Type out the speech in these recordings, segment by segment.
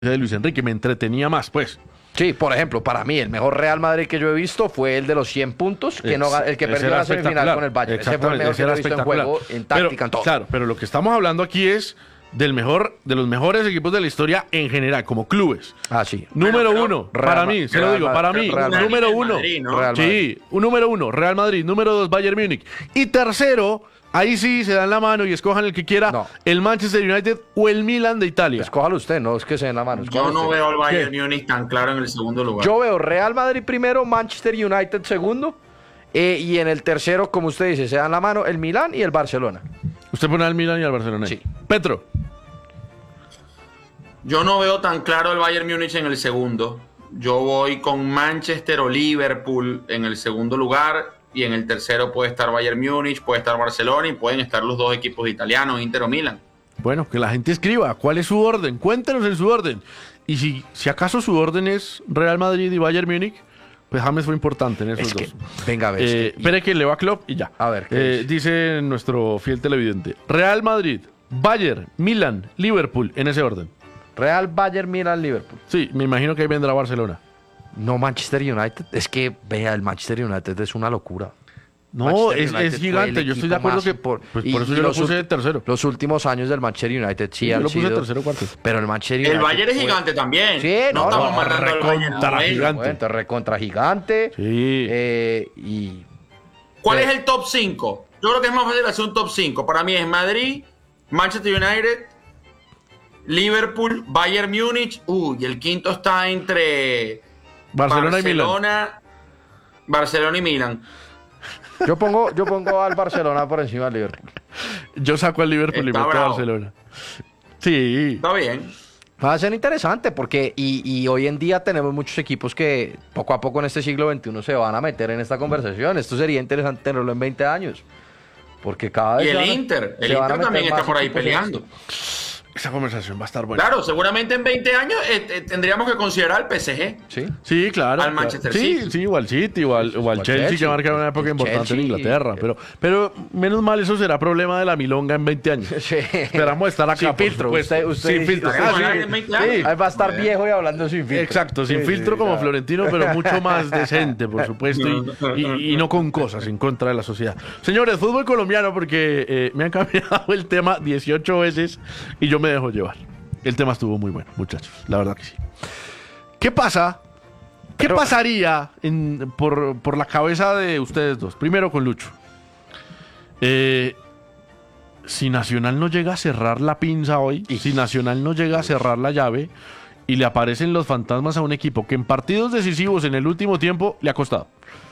de Luis Enrique, me entretenía más, pues. Sí, por ejemplo, para mí el mejor Real Madrid que yo he visto fue el de los 100 puntos, que no, el que perdió la semifinal con el Bayern. Ese fue el mejor que yo he visto en juego, en táctica, en todo. Claro, pero lo que estamos hablando aquí es de los mejores equipos de la historia en general, como clubes. Ah, sí. Número uno, para mí, se lo digo, para mí, número uno. Sí, un número uno, Real Madrid, número dos, Bayern Múnich. Y tercero, ahí sí se dan la mano y escojan el que quiera, el Manchester United o el Milan de Italia. Escójalo usted, no es que se den la mano. Yo no veo al Bayern Múnich tan claro en el segundo lugar. Yo veo Real Madrid primero, Manchester United segundo, y en el tercero, como usted dice, se dan la mano el Milan y el Barcelona. Usted pone al Milan y al Barcelona. Sí. Petro. Yo no veo tan claro el Bayern Múnich en el segundo. Yo voy con Manchester o Liverpool en el segundo lugar. Y en el tercero puede estar Bayern Múnich, puede estar Barcelona y pueden estar los dos equipos italianos, Inter o Milan. Bueno, que la gente escriba cuál es su orden. Cuéntenos en su orden. Y si acaso su orden es Real Madrid y Bayern Múnich, pues James fue importante en esos dos. Venga, a ver. Espere que le va a Klopp y ya. A ver. Dice nuestro fiel televidente. Real Madrid, Bayern, Milan, Liverpool, en ese orden. Real, Bayern, Milan, Liverpool. Sí, me imagino que ahí vendrá Barcelona. No, Manchester United. Es que, vea, el Manchester United es una locura. No, es gigante. Yo estoy de acuerdo que por eso yo lo puse de tercero. Los últimos años del Manchester United sí han sido. Yo lo puse sido, tercero o cuarto. Pero el Manchester United. El Bayern es gigante también. Sí, no estamos matando al Bayern. Gigante. Recontra gigante. Sí. ¿Cuál es el top 5? Yo creo que es más fácil hacer un top 5. Para mí es Madrid, Manchester United, Liverpool, Bayern Múnich. Y el quinto está entre Barcelona y Milan. Yo pongo al Barcelona por encima del Liverpool. Yo saco al Liverpool y meto a Barcelona. Sí. Está bien. Va a ser interesante porque y hoy en día tenemos muchos equipos que poco a poco en este siglo XXI se van a meter en esta conversación. Esto sería interesante tenerlo en 20 años. Porque cada vez... Y el Inter también está por ahí peleando. Esa conversación va a estar buena. Claro, seguramente en 20 años tendríamos que considerar al PSG. Sí, claro. Al Manchester City. Sí, igual City o al Chelsea, que marca una época importante en Inglaterra. Pero menos mal, eso será problema de la milonga en 20 años. Sí. Esperamos estar acá. Sin filtro. Usted sin filtro. Ahí va a estar viejo y hablando sin filtro. Exacto, sin filtro como Florentino, pero mucho más decente, por supuesto. Y no con cosas en contra de la sociedad. Señores, fútbol colombiano, porque me han cambiado el tema 18 veces y yo me dejo llevar. El tema estuvo muy bueno, muchachos. La verdad que sí. ¿Qué pasa? ¿Qué pasaría por la cabeza de ustedes dos? Primero con Lucho. Si Nacional no llega a cerrar la pinza hoy, si Nacional no llega a cerrar la llave y le aparecen los fantasmas a un equipo que en partidos decisivos en el último tiempo le ha costado.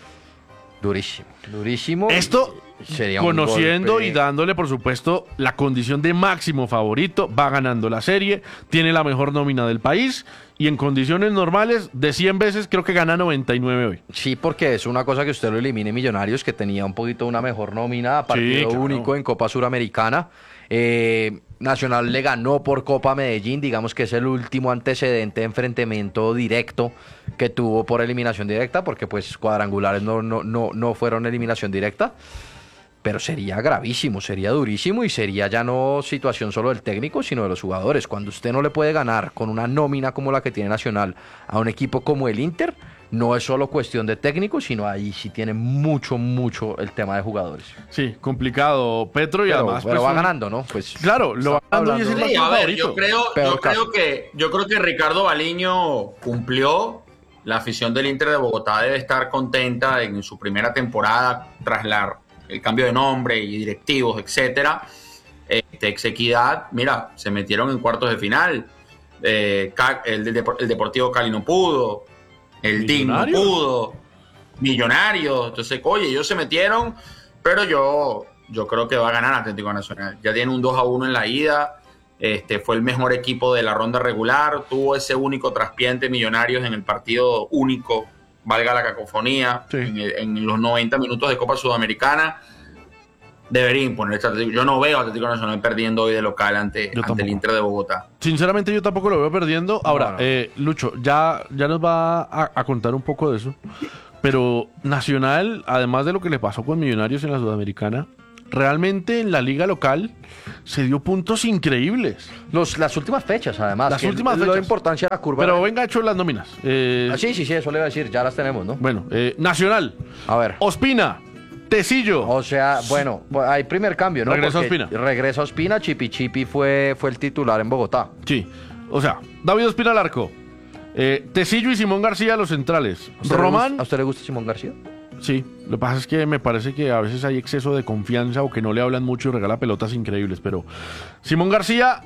Durísimo. Esto sería conociendo y dándole, por supuesto, la condición de máximo favorito, va ganando la serie, tiene la mejor nómina del país y en condiciones normales, de 100 veces, creo que gana 99 hoy. Sí, porque es una cosa que usted lo elimine Millonarios, que tenía un poquito una mejor nómina, partido único en Copa Suramericana. Nacional le ganó por Copa Medellín, digamos que es el último antecedente de enfrentamiento directo que tuvo por eliminación directa, porque pues cuadrangulares no fueron eliminación directa, pero sería gravísimo, sería durísimo y sería ya no situación solo del técnico, sino de los jugadores. Cuando usted no le puede ganar con una nómina como la que tiene Nacional a un equipo como el Inter, no es solo cuestión de técnico, sino ahí sí tiene mucho el tema de jugadores. Sí, complicado, Petro, y además... Pero va ganando, ¿no? Pues claro, lo va ganando y es el a ver, yo creo que Ricardo Baliño cumplió. La afición del Inter de Bogotá debe estar contenta en su primera temporada tras el cambio de nombre y directivos, etcétera. Ex Equidad, mira, se metieron en cuartos de final. El Deportivo Cali no pudo. El DIN no pudo. Millonarios. Entonces, oye, ellos se metieron, pero yo creo que va a ganar Atlético Nacional. Ya tiene un 2-1 en la ida. Fue el mejor equipo de la ronda regular. Tuvo ese único traspiente Millonarios en el partido único, valga la cacofonía, en los 90 minutos de Copa Sudamericana. Debería imponer Atlético. Yo no veo a Atlético Nacional perdiendo hoy de local ante el Inter de Bogotá. Sinceramente yo tampoco lo veo perdiendo. Ahora, Lucho, ya nos va a contar un poco de eso. Pero Nacional, además de lo que le pasó con Millonarios en la Sudamericana, realmente en la liga local se dio puntos increíbles. Las últimas fechas, además. Las últimas fechas. La importancia de la curva. Pero venga, hecho las nóminas. Sí, eso le iba a decir, ya las tenemos, ¿no? Bueno, Nacional. A ver. Ospina. Tecillo. O sea, bueno, hay primer cambio, ¿no? Regresa Porque Ospina. Regresa Ospina, Chipi fue el titular en Bogotá. Sí. O sea, David Ospina al arco. Tecillo y Simón García los centrales. Román. ¿A usted le gusta Simón García? Sí, lo que pasa es que me parece que a veces hay exceso de confianza o que no le hablan mucho y regala pelotas increíbles, pero Simón García,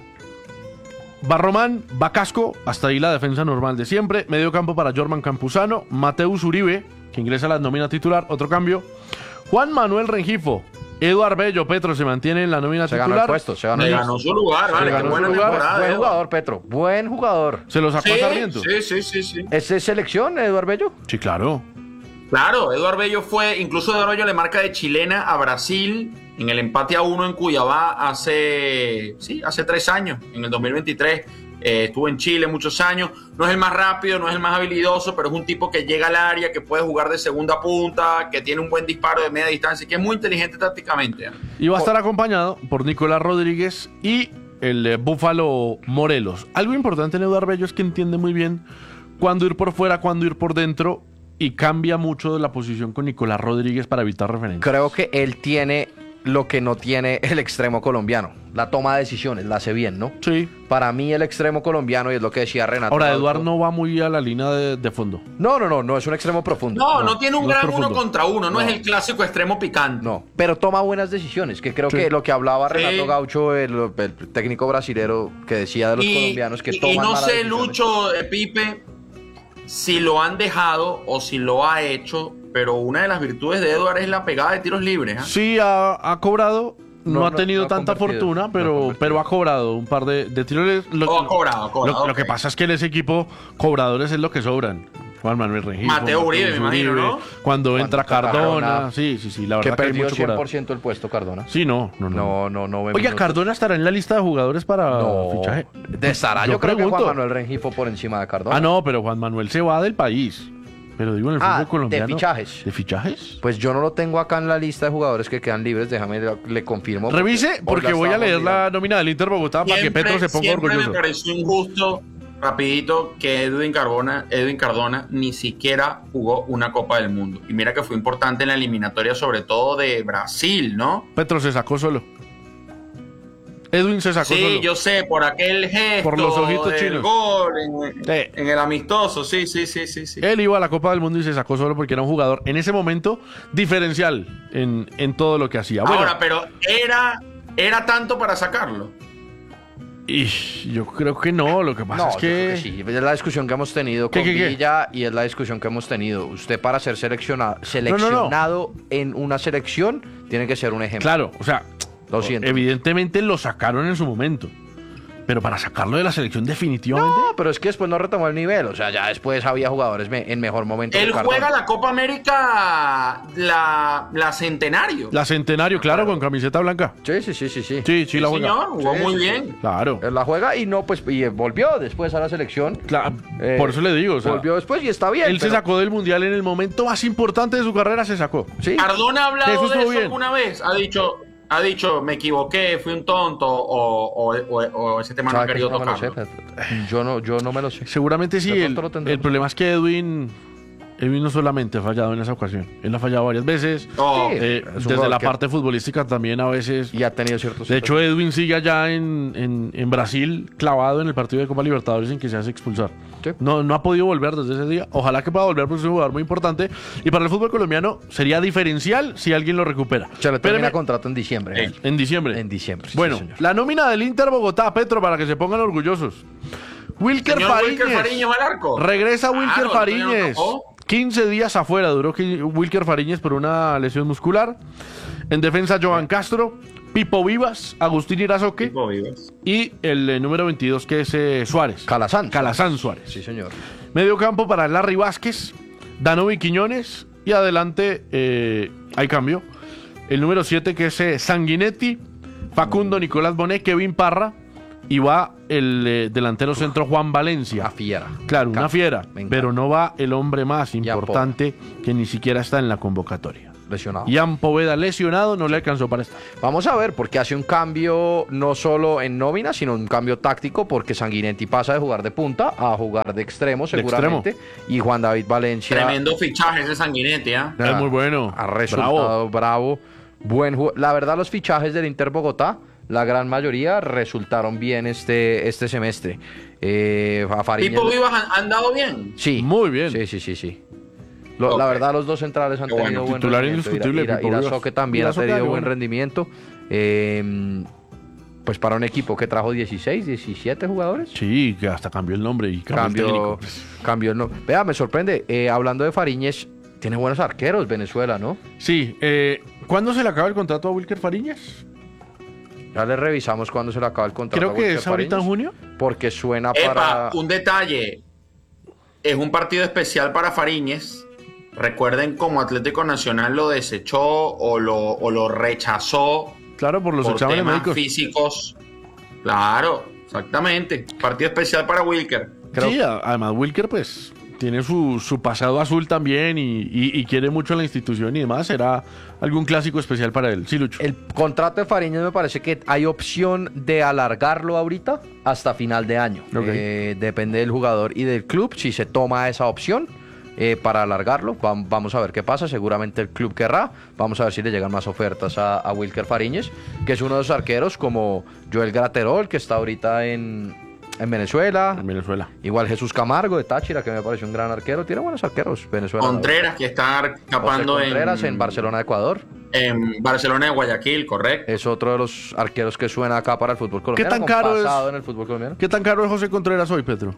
va Román, va Casco, hasta ahí la defensa normal de siempre, medio campo para Jorman Campuzano, Mateus Uribe, que ingresa a la nómina titular, otro cambio, Juan Manuel Rengifo, Eduard Bello, Petro se mantiene en la nómina se titular. Ganó el puesto, se ganó su lugar, vale, qué buena temporada. Buen jugador, Petro, buen jugador. Se lo sacó a Sarmiento. Sí. ¿Es selección, Eduard Bello? Sí, claro. Claro, Eduard Bello incluso Eduard Bello le marca de chilena a Brasil en el empate a 1 en Cuiabá hace 3 años, en el 2023. Estuvo en Chile muchos años. No es el más rápido, no es el más habilidoso, pero es un tipo que llega al área, que puede jugar de segunda punta, que tiene un buen disparo de media distancia, que es muy inteligente tácticamente. Y va a estar acompañado por Nicolás Rodríguez y el Búfalo Morelos. Algo importante en Eduard Bello es que entiende muy bien cuándo ir por fuera, cuándo ir por dentro, y cambia mucho de la posición con Nicolás Rodríguez para evitar referencias. Creo que él tiene lo que no tiene el extremo colombiano. La toma de decisiones, la hace bien, ¿no? Sí. Para mí el extremo colombiano, y es lo que decía Renato. Ahora, Eduard no va muy a la línea de fondo. No es un extremo profundo. No tiene un gran profundo. 1 contra 1, no es el clásico extremo picante. No, pero toma buenas decisiones, que creo que lo que hablaba Renato Gaucho, el técnico brasilero, que decía de los colombianos, que toman malas decisiones. Y no sé, Lucho, Pipe, si lo han dejado o si lo ha hecho, pero una de las virtudes de Eduard es la pegada de tiros libres. Sí, ha cobrado. No ha tenido tanta fortuna, pero ha cobrado un par de tiros. Ha cobrado. Lo que pasa es que en ese equipo, cobradores es lo que sobran. Juan Manuel Rengifo, Mateo Uribe, me imagino, ¿no? Cuando entra Cardona. Sí, la verdad que perdió hay mucho 100% el puesto, Cardona. Sí, no. Oiga, ¿Cardona estará en la lista de jugadores para fichaje? Estará, yo creo que Juan Manuel Rengifo por encima de Cardona. No, pero Juan Manuel se va del país. Pero digo, en el fútbol colombiano. ¿De fichajes? ¿De fichajes? Pues yo no lo tengo acá en la lista de jugadores que quedan libres. Déjame, le confirmo. Revise, porque voy a leer la nómina del Inter Bogotá para que Petro se ponga orgulloso. Me pareció injusto, rapidito, que Edwin Cardona ni siquiera jugó una Copa del Mundo. Y mira que fue importante en la eliminatoria, sobre todo de Brasil, ¿no? Petro se sacó solo. Edwin se sacó solo. Sí, yo sé, por aquel gesto. Por los ojitos del chinos. Gol en el amistoso, sí. Él iba a la Copa del Mundo y se sacó solo porque era un jugador en ese momento diferencial en todo lo que hacía. Ahora, pero ¿era tanto para sacarlo? Y yo creo que no, lo que pasa es que... Sí, es la discusión que hemos tenido con Villa y es la discusión que hemos tenido. Usted para ser seleccionado en una selección tiene que ser un ejemplo. Claro, o sea, lo siento. Evidentemente lo sacaron en su momento. Pero para sacarlo de la selección definitivamente... No, pero es que después no retomó el nivel. O sea, ya después había jugadores en mejor momento. Él juega la Copa América, la Centenario. La Centenario, claro, con camiseta blanca. Sí. Sí, la juega. Señor, jugó muy bien. Claro. Él la juega y volvió después a la selección. Claro, por eso le digo. O sea, volvió después y está bien. Él se sacó del Mundial en el momento más importante de su carrera, se sacó. ¿Sí? Cardona ha hablado de eso alguna vez. Ha dicho, me equivoqué, fui un tonto, o ese tema no ha querido tocarlo. Yo no me lo sé. Seguramente sí. El problema es que Edwin no solamente ha fallado en esa ocasión. Él ha fallado varias veces. Desde la parte futbolística también a veces. Y ha tenido ciertos... De hecho, Edwin sigue allá en Brasil, clavado en el partido de Copa Libertadores sin que se hace expulsar. Sí. No ha podido volver desde ese día. Ojalá que pueda volver porque es un jugador muy importante. Y para el fútbol colombiano sería diferencial si alguien lo recupera. Se le termina contrato en diciembre. En diciembre. En diciembre. Bueno, sí, la nómina del Inter Bogotá, Petro, para que se pongan orgullosos. Wilker Fariñez al arco. Regresa Wilker Fariñez. 15 días afuera duró Wilker Fariñez por una lesión muscular. En defensa, Joan Castro, Pipo Vivas, Agustín Irazoque y el número 22 que es Suárez. Calazán Suárez. Sí, señor. Medio campo para Larry Vázquez, Danovi Quiñones y adelante hay cambio. El número 7 que es Sanguinetti, Facundo Nicolás Bonet, Kevin Parra. Y va el delantero centro Juan Valencia. Una fiera. Claro, una fiera. Pero no va el hombre más importante que ni siquiera está en la convocatoria. lesionado. Ian Poveda lesionado, no le alcanzó para estar. Vamos a ver, porque hace un cambio no solo en nómina, sino un cambio táctico, porque Sanguinetti pasa de jugar de punta a jugar de extremo, seguramente. Y Juan David Valencia. Tremendo fichaje ese Sanguinetti, ¿eh? Es muy bueno. Ha resultado bravo. La verdad, los fichajes del Inter Bogotá, la gran mayoría resultaron bien este semestre. A Fariñez... ¿Pipo Vivas han dado bien? Sí. Muy bien. Sí. La verdad, los dos centrales han tenido buen titular rendimiento. indiscutible. Irasoque también ha tenido buen rendimiento. Pues para un equipo que trajo 16, 17 jugadores. Sí, que hasta cambió el nombre y cambió el nombre. Vea, me sorprende. Hablando de Fariñez, tiene buenos arqueros Venezuela, ¿no? Sí. ¿Cuándo se le acaba el contrato a Wilker Fariñez? Ya le revisamos cuándo se le acaba el contrato. Creo que es ahorita en junio. Porque suena para... Un detalle. Es un partido especial para Fariñez. Recuerden cómo Atlético Nacional lo desechó o lo rechazó. Claro, por los exámenes temas médicos físicos. Claro, exactamente. Partido especial para Wilker. Sí, además Wilker pues tiene su pasado azul también y quiere mucho a la institución y demás. Será algún clásico especial para él. Sí, Lucho. El contrato de Fariñez me parece que hay opción de alargarlo ahorita hasta final de año. Okay. Depende del jugador y del club si se toma esa opción para alargarlo. Vamos a ver qué pasa. Seguramente el club querrá. Vamos a ver si le llegan más ofertas a Wilker Fariñez, que es uno de los arqueros como Joel Graterol, que está ahorita en Venezuela. En Venezuela. Igual Jesús Camargo de Táchira, que me parece un gran arquero. Tiene buenos arqueros Venezuela. Contreras, que está escapando en Barcelona, Ecuador. En Barcelona de Guayaquil, correcto. Es otro de los arqueros que suena acá para el fútbol colombiano. ¿Qué tan caro es? En el fútbol colombiano. ¿Qué tan caro es José Contreras hoy, Pedro?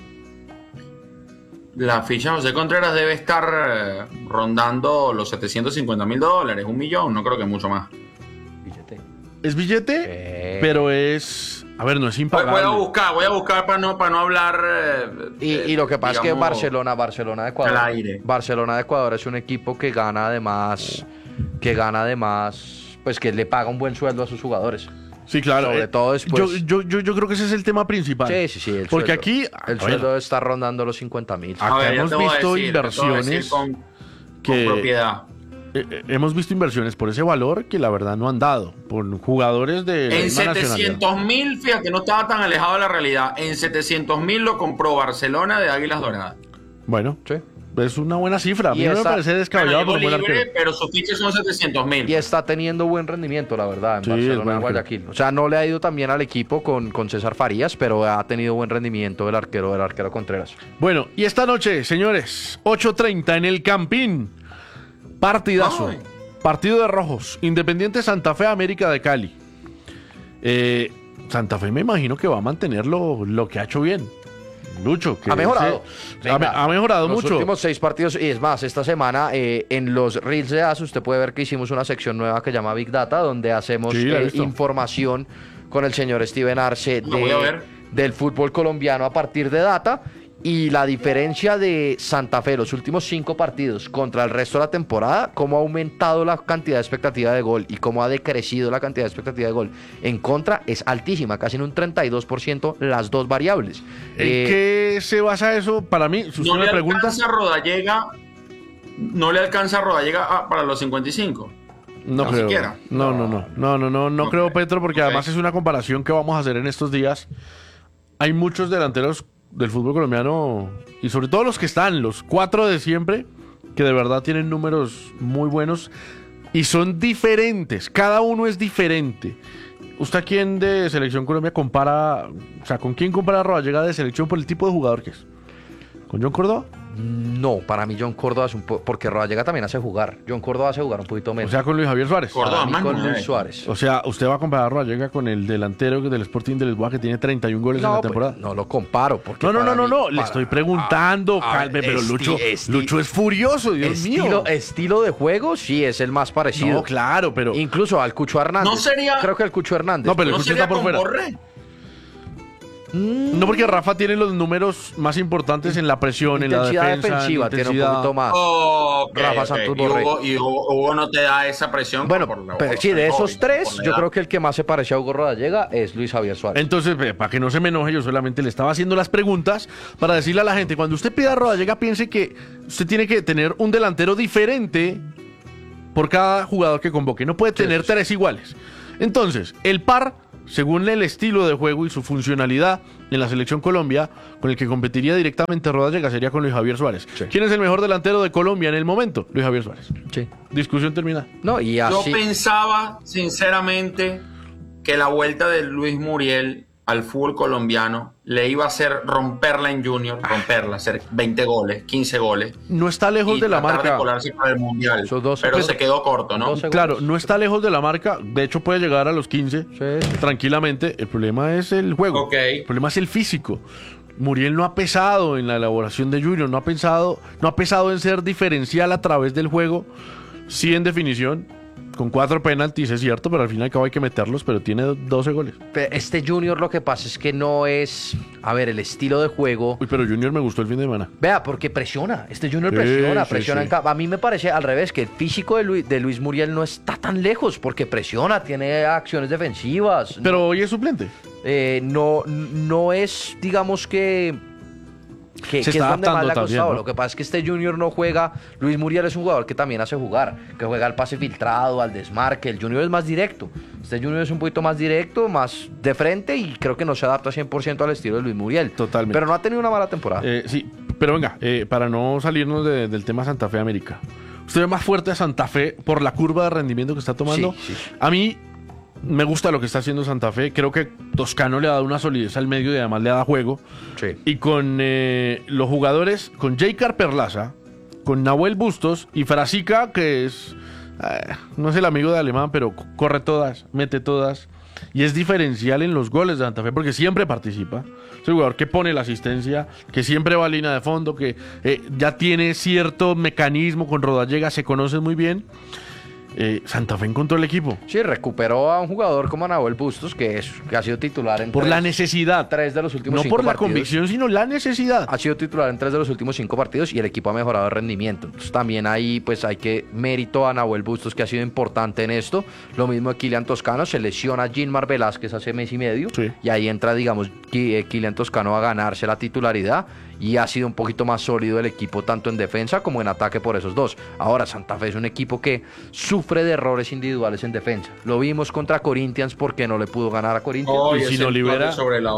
La ficha de José Contreras debe estar rondando los $750,000, $1 millón, no creo que mucho más. Billete. ¿Es billete? Pero es... A ver, no es impagable. Voy a buscar para no hablar... Y lo que pasa es que Barcelona de Ecuador... Al aire. Barcelona de Ecuador es un equipo que gana además... Pues que le paga un buen sueldo a sus jugadores. Sí, claro. Sobre todo después. Yo creo que ese es el tema principal. Sí. Porque aquí... El sueldo está rondando los 50,000. Acá hemos visto inversiones con propiedad. Hemos visto inversiones por ese valor que la verdad no han dado. Por jugadores de... En 700,000, fíjate, no estaba tan alejado de la realidad. En 700,000 lo compró Barcelona de Águilas Doradas. Bueno, sí. Es una buena cifra. A mí no me parece descabellado por un buen arquero. Pero sus fichas son 700,000. Y está teniendo buen rendimiento, la verdad, en Barcelona, en Guayaquil. O sea, no le ha ido tan bien al equipo con César Farías, pero ha tenido buen rendimiento el arquero Contreras. Bueno, y esta noche, señores, 8:30 en el Campín. Partidazo. Ay. Partido de rojos. Independiente Santa Fe, América de Cali. Santa Fe me imagino que va a mantener lo que ha hecho bien. Lucho, que ha mejorado. Ha mejorado mucho. Los últimos 6 partidos, y es más, esta semana en los Reels de ASU usted puede ver que hicimos una sección nueva que se llama Big Data, donde hacemos información con el señor Steven Arce del fútbol colombiano a partir de data. Y la diferencia de Santa Fe, los últimos 5 partidos contra el resto de la temporada, cómo ha aumentado la cantidad de expectativa de gol y cómo ha decrecido la cantidad de expectativa de gol en contra, es altísima, casi en un 32% las dos variables. ¿En qué se basa eso? Para mí, si usted me pregunta... ¿No le alcanza a Rodallega para los 55? No creo. Siquiera. No creo, Petro, porque además es una comparación que vamos a hacer en estos días. Hay muchos delanteros del fútbol colombiano y sobre todo los que están, los 4 de siempre, que de verdad tienen números muy buenos y son diferentes, cada uno es diferente. ¿Usted a quién de Selección Colombia compara, o sea, con quién compara a Rodallega de selección por el tipo de jugador que es? ¿Con John Córdoba? No, para mí John Córdoba es porque Rodallega también hace jugar. John Córdoba hace jugar un poquito menos. O sea, con Luis Javier Suárez. Con Luis Suárez. O sea, usted va a comparar a Rodallega con el delantero del Sporting de Lisboa que tiene 31 goles en la temporada. Pues, no lo comparo. Porque No. Le estoy preguntando, pero Lucho es furioso, Dios mío. Estilo de juego, sí, es el más parecido. No, claro, pero... Incluso al Cucho Hernández. No sería... Creo que el Cucho Hernández. No, pero el Cucho está por fuera. No, porque Rafa tiene los números más importantes en la presión, en la defensa, defensiva, tiene un poquito más. Rafa Santos Borré. Y Hugo no te da esa presión. Bueno, pero sí, de esos 3, yo creo que el que más se parece a Hugo Rodallega es Luis Javier Suárez. Entonces, para que no se me enoje, yo solamente le estaba haciendo las preguntas para decirle a la gente, cuando usted pida a Rodallega, piense que usted tiene que tener un delantero diferente por cada jugador que convoque. No puede tener 3 iguales. Entonces, el par, según el estilo de juego y su funcionalidad en la selección Colombia, con el que competiría directamente Rodallega sería con Luis Javier Suárez. Sí. ¿Quién es el mejor delantero de Colombia en el momento? Luis Javier Suárez. Sí. Discusión terminada. No, y así... Yo pensaba, sinceramente, que la vuelta de Luis Muriel al fútbol colombiano le iba a hacer romperla en Junior, hacer 20 goles, 15 goles. No está lejos de la marca. De colarse para el Mundial, pero se quedó corto, ¿no? Claro, no está lejos de la marca. De hecho, puede llegar a los 15 tranquilamente. El problema es el juego. El problema es el físico. Muriel no ha pesado en la elaboración de Junior, no ha pesado en ser diferencial a través del juego, sí en definición. Con 4 penaltis, es cierto, pero al final hay que meterlos, pero tiene 12 goles. Este Junior lo que pasa es que no es, el estilo de juego. Uy, pero Junior me gustó el fin de semana. Vea, porque presiona. Este Junior presiona. Sí. A mí me parece al revés, que el físico de Luis Muriel no está tan lejos, porque presiona, tiene acciones defensivas. Pero hoy es suplente. No es, digamos que se está adaptando también, ¿no? Lo que pasa es que este Junior no juega. Luis Muriel es un jugador que también hace jugar, que juega al pase filtrado, al desmarque. El Junior es más directo. Este Junior es un poquito más directo, más de frente, y creo que no se adapta 100% al estilo de Luis Muriel. Totalmente. Pero no ha tenido una mala temporada. Sí, pero venga, para no salirnos del tema Santa Fe América. ¿Usted ve más fuerte a Santa Fe por la curva de rendimiento que está tomando? Sí. A mí me gusta lo que está haciendo Santa Fe. Creo que Toscano le ha dado una solidez al medio y además le ha dado juego. Sí. Y con los jugadores, con Jaycar Perlaza, con Nahuel Bustos y Frasica, que es, no es el amigo de Alemán, pero corre todas, mete todas. Y es diferencial en los goles de Santa Fe porque siempre participa. Es un jugador que pone la asistencia, que siempre va a línea de fondo, que ya tiene cierto mecanismo con Rodallega, se conocen muy bien. Santa Fe encontró el equipo. Sí, recuperó a un jugador como Nahuel Bustos, que ha sido titular en la necesidad. 3 de los últimos 5 partidos. No por la partidos. convicción, sino la necesidad. Ha sido titular en 3 de los últimos 5 partidos y el equipo ha mejorado el rendimiento. Entonces también ahí pues hay que mérito a Nahuel Bustos, que ha sido importante en esto. Lo mismo de Kylian Toscano, se lesiona Gilmar Velázquez hace mes y medio. Sí. Y ahí entra, digamos, Kylian Toscano a ganarse la titularidad. Y ha sido un poquito más sólido el equipo tanto en defensa como en ataque por esos dos. Ahora Santa Fe es un equipo que sufre de errores individuales en defensa. Lo vimos contra Corinthians porque no le pudo ganar a Corinthians. Y si no libera,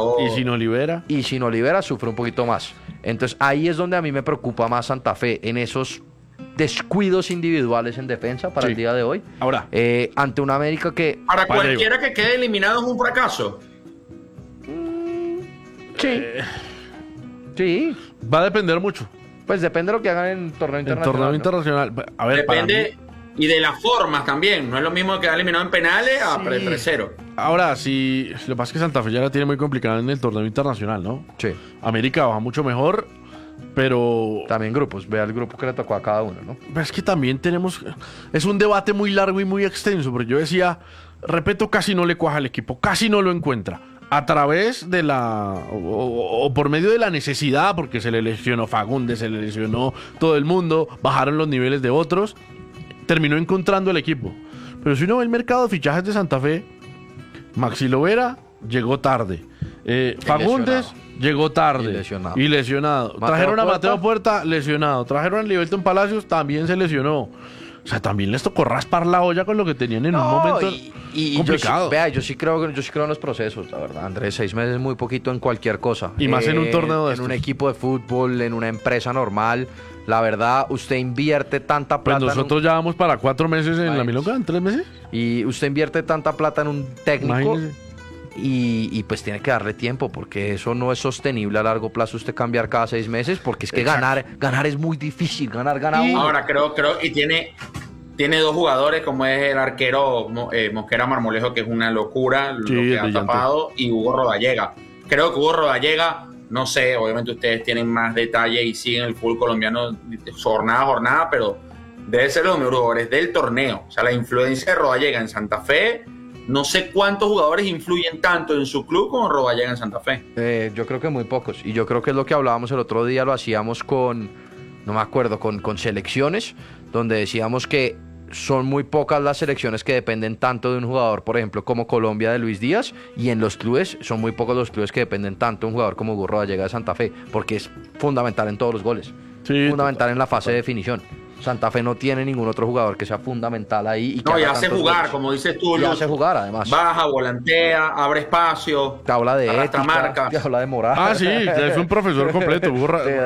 y si no libera, sufre un poquito más. Entonces ahí es donde a mí me preocupa más Santa Fe, en esos descuidos individuales en defensa para el día de hoy. Ahora, ante una América que... Para cualquiera que quede eliminado es un fracaso. Sí. Sí. Va a depender mucho. Pues depende de lo que hagan en torneo internacional. A ver, depende, y de las formas también. No es lo mismo quedar eliminado en penales a 3-0. Ahora, sí, lo que pasa es que Santa Fe ya la tiene muy complicada en el torneo internacional, ¿no? Sí. América va mucho mejor, pero... También grupos. Vea el grupo que le tocó a cada uno, ¿no? Pero es que también tenemos... Es un debate muy largo y muy extenso, porque yo decía, Repeto casi no le cuaja al equipo, casi no lo encuentra. A través de o por medio de la necesidad, porque se le lesionó Fagundes, se le lesionó todo el mundo, bajaron los niveles de otros, terminó encontrando el equipo. Pero si uno ve el mercado de fichajes de Santa Fe, Maxi Lovera llegó tarde, Fagundes llegó tarde y lesionado. Trajeron a Mateo Puerta, lesionado. Trajeron a Liberton Palacios, también se lesionó. O sea, también les tocó raspar la olla con lo que tenían en un momento complicado. Yo sí creo en los procesos, la verdad, Andrés. 6 meses es muy poquito en cualquier cosa. Y más en un torneo de estos. En un equipo de fútbol, en una empresa normal. La verdad, usted invierte tanta plata. Pues nosotros ya vamos para 4 meses en la Milonga, ¿en 3 meses? Y usted invierte tanta plata en un técnico. Y pues tiene que darle tiempo, porque eso no es sostenible a largo plazo, usted cambiar cada 6 meses, porque es que ganar es muy difícil, ganar uno. Ahora creo, y tiene 2 jugadores, como es el arquero Mosquera Marmolejo, que es una locura lo que ha tapado, y Hugo Rodallega. Creo que Hugo Rodallega, no sé, obviamente ustedes tienen más detalle y siguen el fútbol colombiano jornada a jornada, pero debe ser los mejores jugadores del torneo. O sea, la influencia de Rodallega en Santa Fe, no sé cuántos jugadores influyen tanto en su club como Rodallega en Santa Fe. Yo creo que muy pocos. Y yo creo que es lo que hablábamos el otro día, lo hacíamos con selecciones, donde decíamos que son muy pocas las selecciones que dependen tanto de un jugador, por ejemplo, como Colombia de Luis Díaz, y en los clubes son muy pocos los clubes que dependen tanto de un jugador como Hugo Rodallega de Santa Fe, porque es fundamental en todos los goles, fundamental en la fase de definición. Santa Fe no tiene ningún otro jugador que sea fundamental ahí. Y que hace jugar, goles. Como dices tú. Y hace jugar, además. Baja, volantea, abre espacio. Te habla de ética, marca. te habla de moral. Sí, es un profesor completo.